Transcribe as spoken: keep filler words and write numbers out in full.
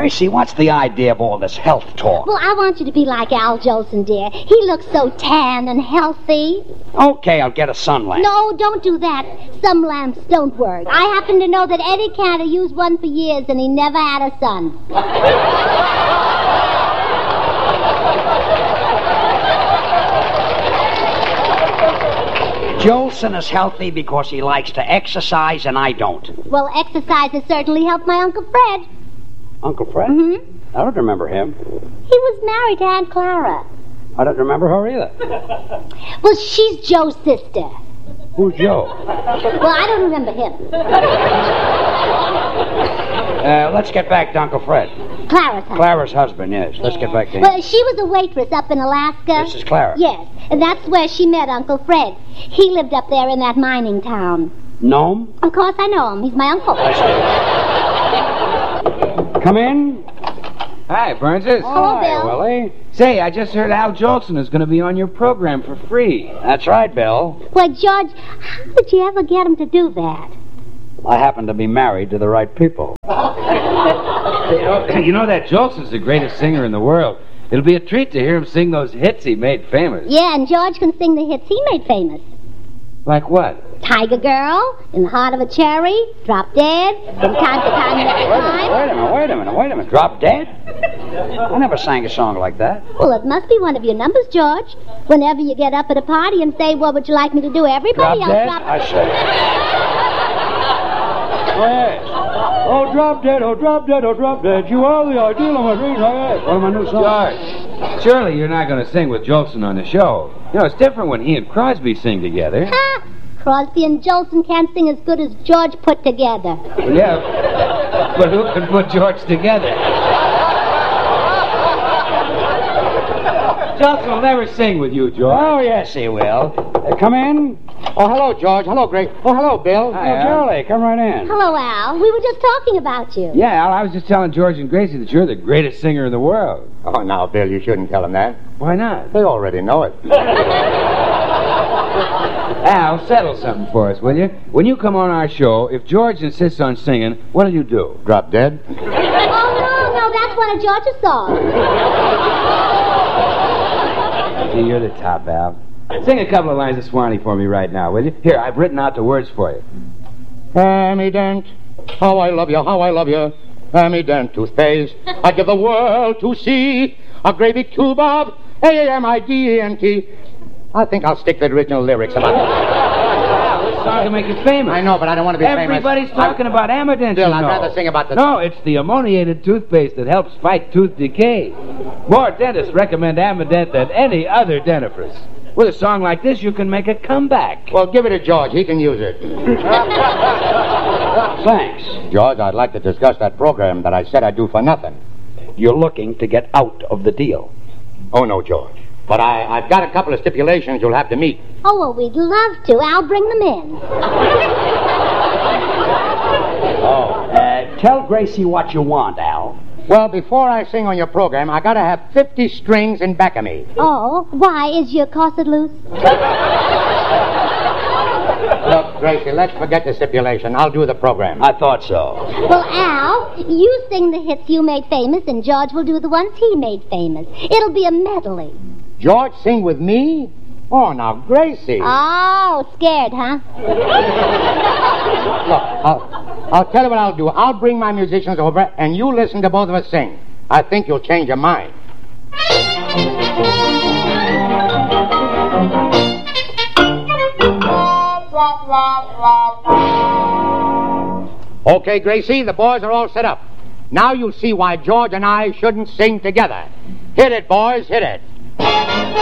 Gracie, what's the idea of all this health talk? Well, I want you to be like Al Jolson, dear. He looks so tan and healthy. Okay, I'll get a sun lamp. No, don't do that. Some lamps don't work. I happen to know that Eddie Cantor used one for years and he never had a son. Jolson is healthy because he likes to exercise and I don't. Well, exercise has certainly helped my Uncle Fred. Uncle Fred? Mm-hmm. I don't remember him. He was married to Aunt Clara. I don't remember her either. Well, she's Joe's sister. Who's Joe? Well, I don't remember him. Uh, let's get back to Uncle Fred. Clara's husband. Clara's husband, yes. Let's get back to him. Well, she was a waitress up in Alaska. This is Clara. Yes, and that's where she met Uncle Fred. He lived up there in that mining town. Know him? Of course I know him. He's my uncle. Come in. Hi, Burnses. Hello, Hi, Bill. Willie. Say, I just heard Al Jolson is going to be on your program for free. That's right, Bill. Why, George, how did you ever get him to do that? I happen to be married to the right people. You know, you know that Jolson's the greatest singer in the world. It'll be a treat to hear him sing those hits he made famous. Yeah, and George can sing the hits he made famous. Like what? Tiger Girl, In the Heart of a Cherry, Drop Dead, From Time to Time, Next Wait a Time. minute, wait a minute, wait a minute, wait a minute. Drop Dead? I never sang a song like that. Well, it must be one of your numbers, George. Whenever you get up at a party and say, what would you like me to do? Everybody Drop else Dead? drop I say. Oh, yes. Oh, Drop Dead, oh, Drop Dead, oh, Drop Dead. You are the ideal of my dreams. Oh, yes. One of my new songs. George, surely you're not going to sing with Jolson on the show. You know, it's different when he and Crosby sing together. Ha! Crosby and Jolson can't sing as good as George put together. Well, yeah, but who can put George together? Jolson will never sing with you, George. Oh, yes, he will. Uh, come in. Oh, hello, George. Hello, Grace. Oh, hello, Bill. Hi, oh, Charlie, come right in. Hello, Al. We were just talking about you. Yeah, Al, I was just telling George and Gracie that you're the greatest singer in the world. Oh, now, Bill, you shouldn't tell them that. Why not? They already know it. Al, settle something for us, will you? When you come on our show, if George insists on singing, what'll you do? Drop Dead? Oh, no, no, that's one of George's songs. Gee, you're the top, Al. Sing a couple of lines of Swanee for me right now, will you? Here, I've written out the words for you. Amy Dent, how I love you, how I love you. Amy Dent toothpaste, I'd give the world to see. A great big tube of A M I D E N T. I think I'll stick to the original lyrics about Al, this song will make you famous. I know, but I don't want to be Everybody's famous. talking I... about Amident, Bill, you I'd know. rather sing about the... No, it's the ammoniated toothpaste that helps fight tooth decay. More dentists recommend Amident than any other dentifrice. With a song like this, you can make a comeback. Well, give it to George. He can use it. Thanks. George, I'd like to discuss that program that I said I'd do for nothing. You're looking to get out of the deal. Oh, no, George. But I, I've got a couple of stipulations you'll have to meet. Oh, well, we'd love to. I'll bring them in. Oh, uh, tell Gracie what you want, Al. Well, before I sing on your program, I gotta have fifty strings in back of me. Oh, why? Is your corset loose? Look, Gracie, let's forget the stipulation. I'll do the program. I thought so. Well, Al, you sing the hits you made famous, and George will do the ones he made famous. It'll be a medley. George sing with me? Oh, now, Gracie. Oh, scared, huh? Look, I'll, I'll tell you what I'll do. I'll bring my musicians over, and you listen to both of us sing. I think you'll change your mind. Okay, Gracie, the boys are all set up. Now you'll see why George and I shouldn't sing together. Hit it, boys, hit it.